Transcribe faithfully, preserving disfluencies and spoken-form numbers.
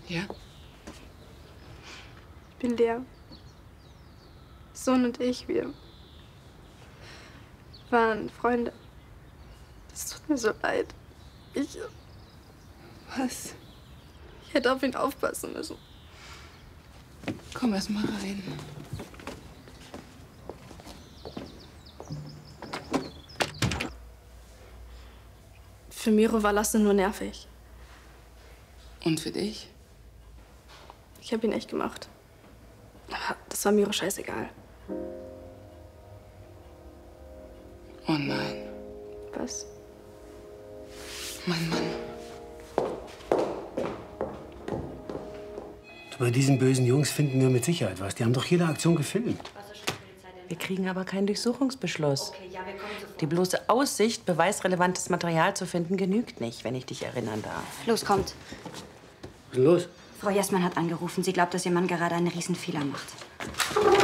Ja? Ich bin Lea. Sohn und ich, wir waren Freunde. Es tut mir so leid. Ich... Was? Ich hätte auf ihn aufpassen müssen. Komm erst mal rein. Für Miro war Lasse nur nervig. Und für dich? Ich habe ihn echt gemacht. Aber das war Miro scheißegal. Oh nein. Was? Mein Mann. Du, bei diesen bösen Jungs finden wir mit Sicherheit was. Die haben doch jede Aktion gefilmt. Wir kriegen aber keinen Durchsuchungsbeschluss. Die bloße Aussicht, beweisrelevantes Material zu finden, genügt nicht, wenn ich dich erinnern darf. Los, kommt. Was ist denn los? Frau Jessmann hat angerufen. Sie glaubt, dass ihr Mann gerade einen Riesenfehler macht.